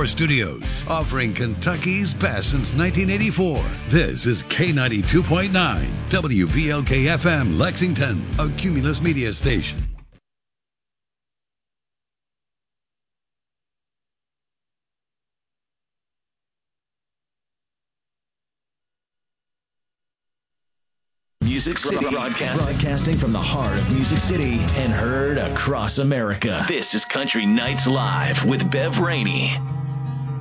Outdoor Studios, offering Kentucky's best since 1984. This is K92.9, WVLK-FM, Lexington, a Cumulus Media station. Music City, broadcasting from the heart of Music City and heard across America. This is Country Nights Live with Bev Rainey.